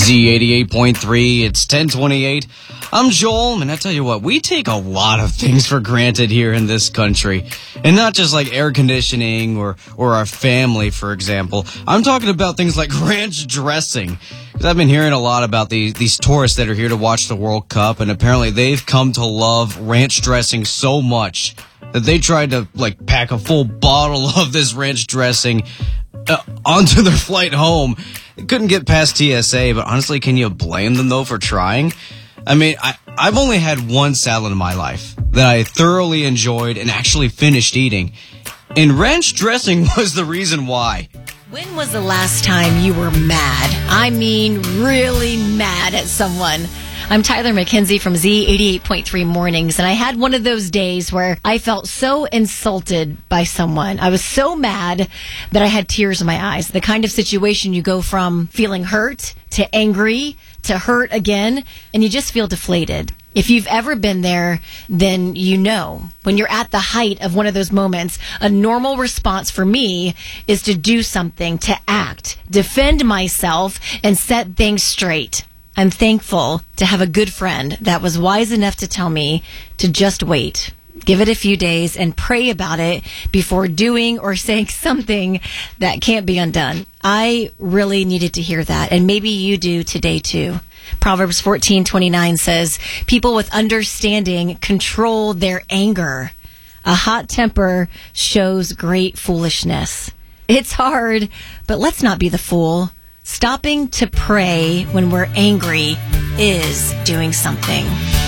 Z88.3, it's 1028. I'm Joel, and I tell you what, we take a lot of things for granted here in this country. And not just like air conditioning or our family, for example. I'm talking about things like ranch dressing. Because I've been hearing a lot about these tourists that are here to watch the World Cup, and apparently they've come to love ranch dressing so much that they tried to like pack a full bottle of this ranch dressing onto their flight home. They couldn't get past TSA, but honestly, can you blame them, though, for trying? I mean, I've only had one salad in my life that I thoroughly enjoyed and actually finished eating, and ranch dressing was the reason why. When was the last time you were mad? I mean, really mad at someone. I'm Tyler McKenzie from Z88.3 Mornings, and I had one of those days where I felt so insulted by someone. I was so mad that I had tears in my eyes. The kind of situation you go from feeling hurt to angry to hurt again, and you just feel deflated. If you've ever been there, then you know. When you're at the height of one of those moments, a normal response for me is to do something, to act, defend myself, and set things straight. I'm thankful to have a good friend that was wise enough to tell me to just wait, give it a few days, and pray about it before doing or saying something that can't be undone. I really needed to hear that, and maybe you do today too. Proverbs 14:29 says, people with understanding control their anger. A hot temper shows great foolishness. It's hard, but let's not be the fool. Stopping to pray when we're angry is doing something.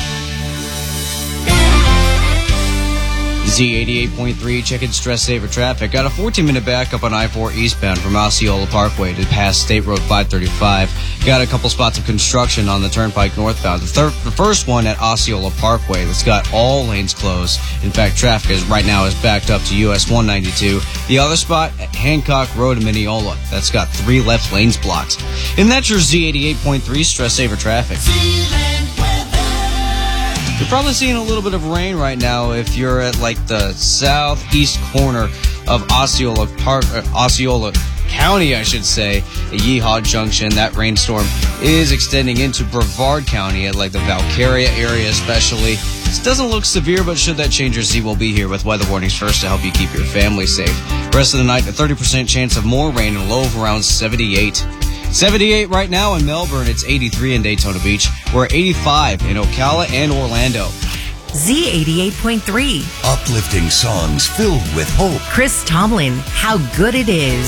Z88.3, checking stress saver traffic. Got a 14-minute backup on I-4 eastbound from Osceola Parkway to past State Road 535. Got a couple spots of construction on the Turnpike northbound. The first one at Osceola Parkway that's got all lanes closed. In fact, traffic right now is backed up to US 192. The other spot at Hancock Road in Mineola. That's got 3 left lanes blocked. And that's your Z88.3 stress saver traffic. You're probably seeing a little bit of rain right now if you're at like the southeast corner of Osceola County, I should say, at Yeehaw Junction. That rainstorm is extending into Brevard County at like the Valcaria area especially. This doesn't look severe, but should that change, your Z will be here with weather warnings first to help you keep your family safe. Rest of the night, a 30% chance of more rain and a low of around 78. 78 right now in Melbourne. It's 83 in Daytona Beach. We're at 85 in Ocala and Orlando. Z88.3. Uplifting songs filled with hope. Chris Tomlin, How Good It Is.